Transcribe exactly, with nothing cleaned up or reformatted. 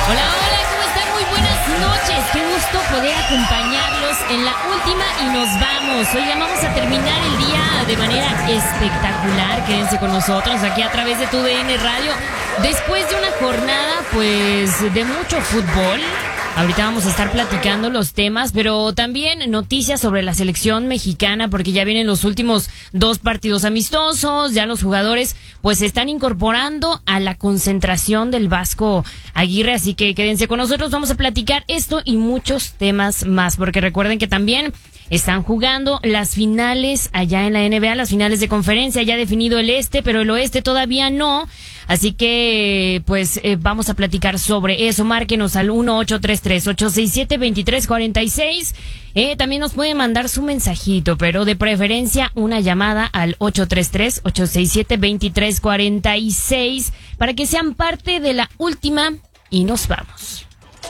Hola, hola, ¿cómo están? Muy buenas noches. Qué gusto poder acompañarlos en la última y nos vamos. Oigan, vamos a terminar el día de manera espectacular. Quédense con nosotros aquí a través de tu D N Radio. Después de una jornada, pues, de mucho fútbol. Ahorita vamos a estar platicando los temas, pero también noticias sobre la selección mexicana, porque ya vienen los últimos dos partidos amistosos, ya los jugadores pues se están incorporando a la concentración del Vasco Aguirre, así que quédense con nosotros, vamos a platicar esto y muchos temas más, porque recuerden que también están jugando las finales allá en la N B A, las finales de conferencia, ya definido el este, pero el oeste todavía no. Así que, pues, eh, vamos a platicar sobre eso. Márquenos al uno ocho tres tres, ocho seis siete, dos tres cuatro seis. Eh, también nos pueden mandar su mensajito, pero de preferencia una llamada al ocho tres tres, ocho seis siete, dos tres cuatro seis para que sean parte de la última y nos vamos.